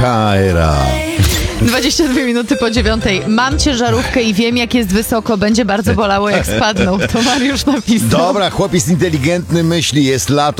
Kaira. 22 minuty po 9. Mam ciężarówkę i wiem, jak jest wysoko. Będzie bardzo bolało, jak spadną. To Mariusz napisał. Dobra, chłopiec inteligentny myśli, jest lato.